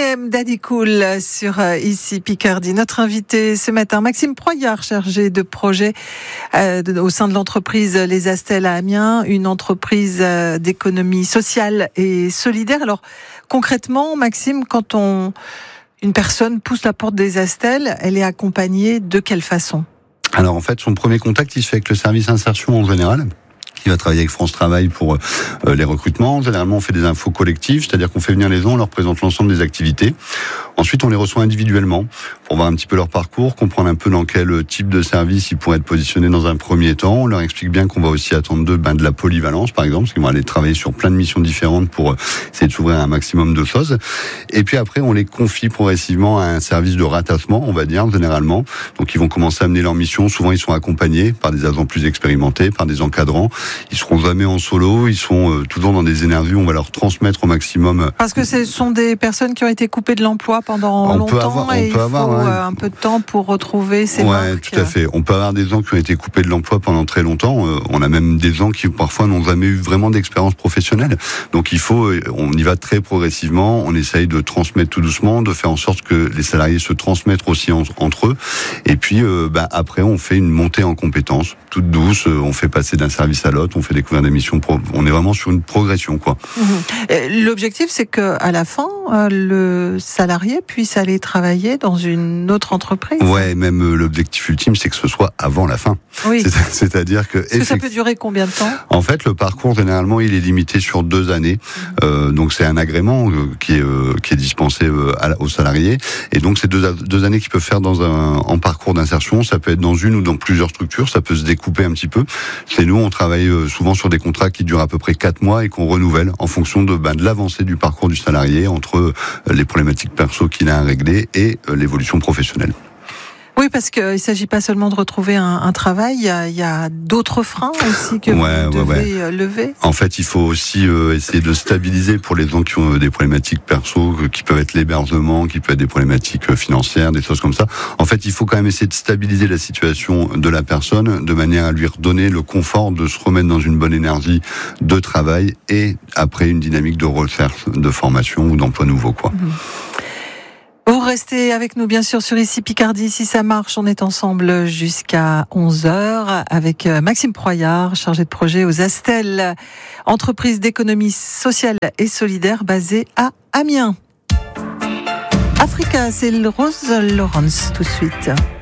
M, Daddy Cool sur ici Picardie. Notre invité ce matin, Maxime Proyard, chargé de projet au sein de l'entreprise Les Astels à Amiens, une entreprise d'économie sociale et solidaire. Alors concrètement, Maxime, quand une personne pousse la porte des Astels, elle est accompagnée de quelle façon ? Alors en fait, son premier contact, il se fait avec le service insertion en général, qui va travailler avec France Travail pour les recrutements. Généralement, on fait des infos collectives, c'est-à-dire qu'on fait venir les gens, on leur présente l'ensemble des activités. Ensuite, on les reçoit individuellement pour voir un petit peu leur parcours, comprendre un peu dans quel type de service ils pourraient être positionnés dans un premier temps. On leur explique bien qu'on va aussi attendre d'eux de la polyvalence, par exemple, parce qu'ils vont aller travailler sur plein de missions différentes pour essayer de s'ouvrir à un maximum de choses. Et puis après, on les confie progressivement à un service de rattachement, on va dire, généralement. Donc, ils vont commencer à mener leur mission. Souvent, ils sont accompagnés par des agents plus expérimentés, par des encadrants. Ils seront jamais en solo, ils sont toujours dans des énergies, on va leur transmettre au maximum. Parce que ce sont des personnes qui ont été coupées de l'emploi pendant longtemps et il faut un peu de temps pour retrouver ces marques. Ouais, tout à fait. On peut avoir des gens qui ont été coupés de l'emploi pendant très longtemps. On a même des gens qui parfois n'ont jamais eu vraiment d'expérience professionnelle. Donc on y va très progressivement, on essaye de transmettre tout doucement, de faire en sorte que les salariés se transmettent aussi entre eux. Et puis après, on fait une montée en compétences, toute douce, on fait passer d'un service à l'autre, on fait découvrir des missions, on est vraiment sur une progression, quoi. L'objectif, c'est que à la fin, le salarié puisse aller travailler dans une autre entreprise. Ouais, même l'objectif ultime, c'est que ce soit avant la fin. Oui. C'est-à-dire que... Est-ce que ça peut durer combien de temps ? En fait, le parcours, généralement, il est limité sur 2 années. Donc, c'est un agrément qui est dispensé aux salariés. Et donc, c'est 2 années qu'ils peuvent faire en parcours d'insertion. Ça peut être dans une ou dans plusieurs structures. Ça peut se découper un petit peu. Chez nous, on travaille souvent sur des contrats qui durent à peu près 4 mois et qu'on renouvelle en fonction de l'avancée du parcours du salarié entre les problématiques perso qu'il a à régler et l'évolution professionnelle. Oui, parce qu'il ne s'agit pas seulement de retrouver un travail, il y a d'autres freins aussi que vous devez lever. En fait, il faut aussi essayer de stabiliser pour les gens qui ont des problématiques perso, qui peuvent être l'hébergement, qui peuvent être des problématiques financières, des choses comme ça. En fait, il faut quand même essayer de stabiliser la situation de la personne de manière à lui redonner le confort de se remettre dans une bonne énergie de travail et après une dynamique de recherche, de formation ou d'emploi nouveau, quoi. Vous restez avec nous, bien sûr, sur ici Picardie. Si ça marche, on est ensemble jusqu'à 11h avec Maxime Proyard, chargé de projet aux Astels, entreprise d'économie sociale et solidaire basée à Amiens. Africa, c'est Rose Lawrence tout de suite.